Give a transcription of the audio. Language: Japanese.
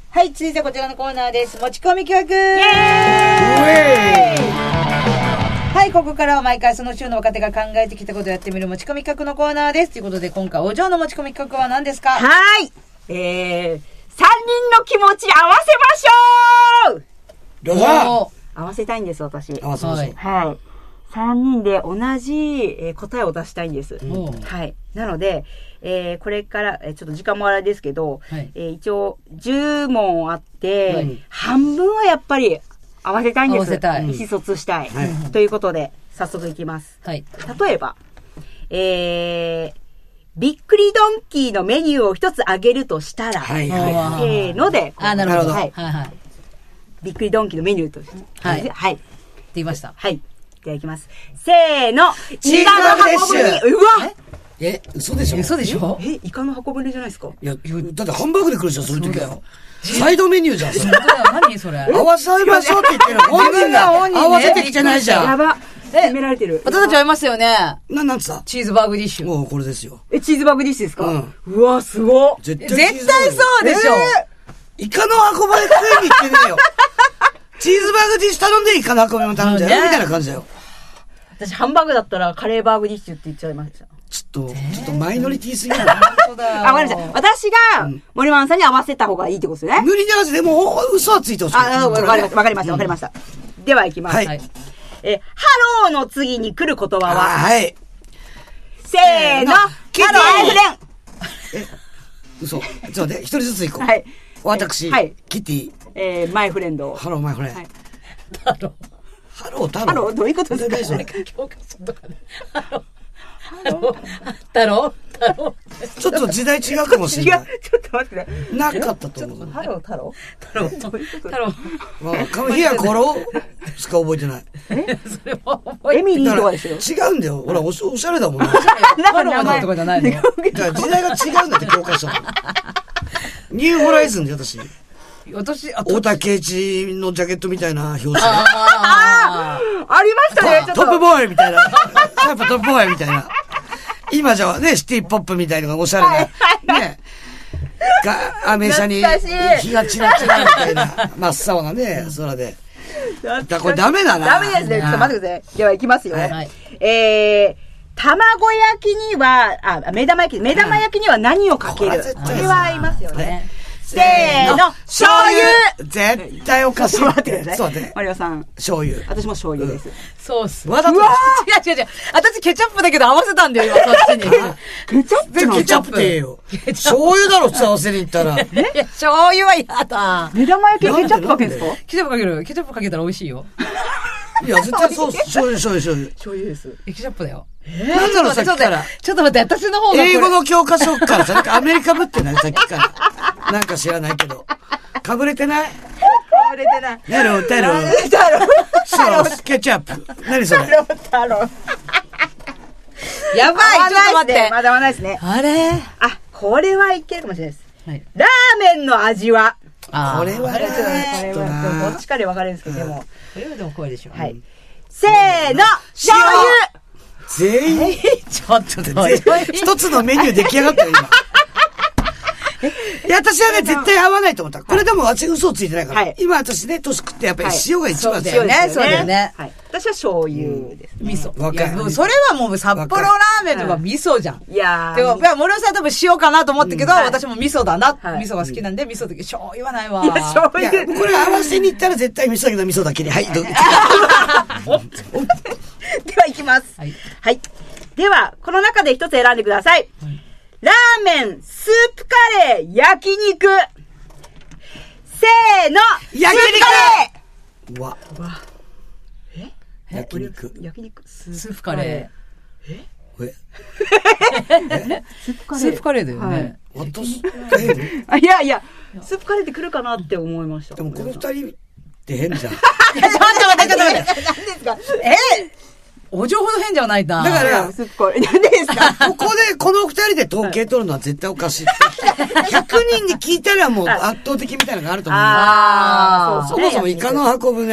はい、続いてこちらのコーナーです。持ち込み企画。イエーイ。はい、ここからは毎回その週の若手が考えてきたことをやってみる持ち込み企画のコーナーです。ということで、今回お嬢の持ち込み企画は何ですか？ はい。3人の気持ち合わせましょう。 どうぞ。 合わせたいんです、私。 合わせましょう。 はい。3人で同じ、答えを出したいんです。はい。なので、これから、ちょっと時間もあれですけど、 はい、 一応10問あって、半分はやっぱり合わせたいんです。 合わせたい。 意思疎通したい。ということで、早速いきます。 はい。 例えば、びっくりドンキーのメニューを一つあげるとしたら、せーので。 なるほど。 はい。びっくりドンキーのメニューとして。 はい。 はい。って言いました。 はい。ではいきます。せーの。 チーズバーグディッシュ。 うわ嘘でしょ？ 嘘でしょ？ イカの箱舟じゃないですか？ いや、だってハンバーグで来るじゃん、その時は。サイドメニューじゃん、それ。 何それ？ 合わせましょうって言ってる本人が合わせてきてないじゃん。 やば。決められてる。 私たち会いますよね。 なんつった？ チーズバーグディッシュ。 もうこれですよ。 チーズバーグディッシュですか？うわ、すごっ。 絶対そうでしょ。 イカの箱舟食いに行ってねえよ。チーズバーグディッシュ頼んでイカの箱舟も頼んじゃうみたいな感じだよ。 私ハンバーグだったらカレーバーグディッシュって言っちゃいました。 ちょっとマイノリティすぎる。 わかりました。私が森マンさんに合わせた方がいいってことですね。 無理に合わせても嘘はついてほしい。 わかりました。では行きます。はい。ハローの次に来る言葉は？ はい。 せーの。 キティ。 ハローアイフレン。 嘘。ちょっと待って、一人ずつ行こう。 はい。 私、キティ。 マイフレンド。 ハローマイフレンド。ハローどういうことですか？ 教科書とかで。太郎ちょっと時代違うかもしれない。 ちょっと待って。 なかったと思う。 ハロー太郎カムヒアコロしか覚えてない。 エミリーとかですよ。 違うんだよ。ほら、おしゃれだもんね。 ハローとかじゃないの？ 時代が違うんだって、教科書。ニューホライズンで私。大田圭一のジャケットみたいな表紙。 ありましたね、 トップボーイみたいな。やっぱトップボーイみたいな。今じゃね、シティポップみたいなのがおしゃれな。ね。アメ車に日がチラチラみたいな。真っ青なね、空で。これダメだな。 ダメですね。ちょっと待ってください。では行きますよ。卵焼きには、目玉焼きには何をかける？これは合いますよね。せーの、醤油！ 絶対おかしい。 待ってください。 そう待って。 マリオさん。 醤油。 私も醤油です。 そうっす。 わざと。 違う。私ケチャップだけど合わせたんだよ、今、そっちに。 ケチャップケチャップって言えよ。醤油だろ、普通合わせに行ったら。 いや、醤油は嫌だ。 目玉焼きケチャップかけるんですか？ ケチャップかける。ケチャップかけたら美味しいよ。 いや、絶対そう、醤油。 醤油です。 ケチャップだよ。 なんだろう、さっきから。 ちょっと待って、私の方が。 英語の教科書からさ、アメリカぶってないさっきから。なんか知らないけど。かぶれてない？ かぶれてない。 太郎。そう、ケチャップ。何それ？ 太郎。 やばい、ちょっと待って。 まだまだですね。 あれ？ これはいけるかもしれないです。ラーメンの味は？ これはね、 どっちかで分かれるんですけど、でも。 これはでも怖いでしょ。 はい。せーの、醤油！ 全員ちょっと待って。 一つのメニュー出来上がったよ、今。いや、私はね、絶対合わないと思った。これでも私嘘をついてないから。今私ね、年食ってやっぱり塩が一番だよね。 そうだよね。 私は醤油です。 味噌。 わかる。 それはもう札幌ラーメンとか味噌じゃん。 いやでも、森尾さん多分塩かなと思ったけど、私も味噌だな。味噌が好きなんで、味噌だけ醤油はないわ。 いや、醤油。 これ合わせに行ったら絶対味噌だけど味噌だけで。はい、どうぞ。 では行きます。はい。では、この中で一つ選んでください。ラーメン、スープカレー、焼肉。せーの、 焼肉うわ。 焼肉。 スープカレー。 スープカレーだよね。 いやいや、スープカレーって来るかなって思いました。 でもこの二人って変じゃん。 ちょっと待って。何ですか？お情報の変じゃないな。 だから、 何ですか？ ここで、この二人で統計取るのは絶対おかしい。100人に聞いたらもう圧倒的みたいなのがあると思う。そもそもイカの運ぶね。